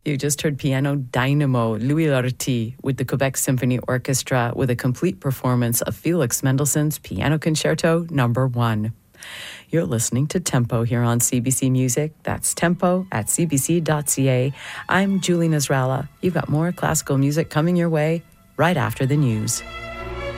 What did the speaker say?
You just heard piano dynamo Louis Lortie with the Quebec Symphony Orchestra with a complete performance of Felix Mendelssohn's Piano Concerto No. 1. You're listening to Tempo here on CBC Music. That's tempo at cbc.ca. I'm Julie Nasrallah. You've got more classical music coming your way right after the news.